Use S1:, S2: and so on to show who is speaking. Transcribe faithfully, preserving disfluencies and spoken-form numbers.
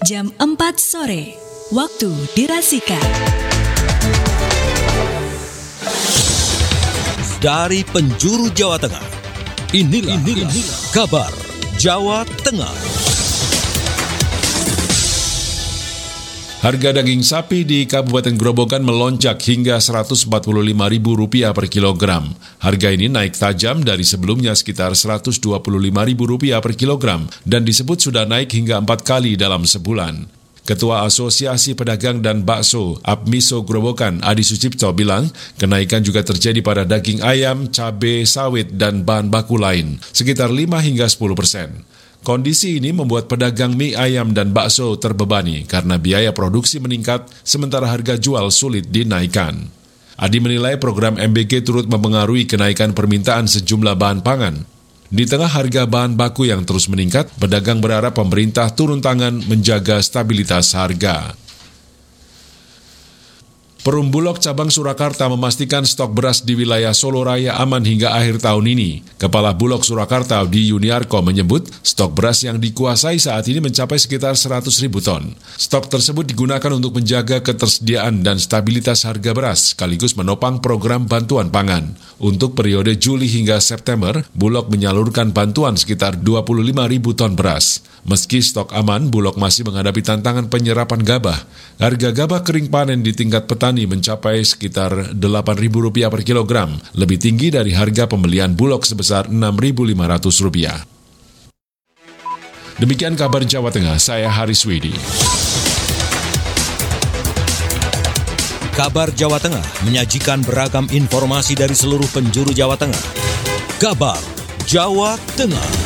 S1: jam empat sore, waktu dirasika.
S2: Dari penjuru Jawa Tengah, inilah, inilah, inilah kabar Jawa Tengah.
S3: Harga daging sapi di Kabupaten Grobogan melonjak hingga seratus empat puluh lima ribu rupiah per kilogram. Harga ini naik tajam dari sebelumnya sekitar seratus dua puluh lima ribu rupiah per kilogram dan disebut sudah naik hingga empat kali dalam sebulan. Ketua Asosiasi Pedagang dan Bakso Apmiso Grobogan Adi Sucipto bilang, kenaikan juga terjadi pada daging ayam, cabai, sawit, dan bahan baku lain, sekitar lima hingga sepuluh persen. Kondisi ini membuat pedagang mie ayam dan bakso terbebani karena biaya produksi meningkat sementara harga jual sulit dinaikkan. Adi menilai program M B G turut mempengaruhi kenaikan permintaan sejumlah bahan pangan. Di tengah harga bahan baku yang terus meningkat, pedagang berharap pemerintah turun tangan menjaga stabilitas harga. Perum Bulog Cabang Surakarta memastikan stok beras di wilayah Solo Raya aman hingga akhir tahun ini. Kepala Bulog Surakarta Di Yuniarko menyebut stok beras yang dikuasai saat ini mencapai sekitar seratus ribu ton. Stok tersebut digunakan untuk menjaga ketersediaan dan stabilitas harga beras, sekaligus menopang program bantuan pangan. Untuk periode Juli hingga September, Bulog menyalurkan bantuan sekitar dua puluh lima ribu ton beras. Meski stok aman, Bulog masih menghadapi tantangan penyerapan gabah. Harga gabah kering panen di tingkat petani mencapai sekitar delapan ribu rupiah per kilogram, lebih tinggi dari harga pembelian Bulog sebesar enam ribu lima ratus rupiah. Demikian kabar Jawa Tengah, saya Haris Widi.
S2: Kabar Jawa Tengah menyajikan beragam informasi dari seluruh penjuru Jawa Tengah. Kabar Jawa Tengah.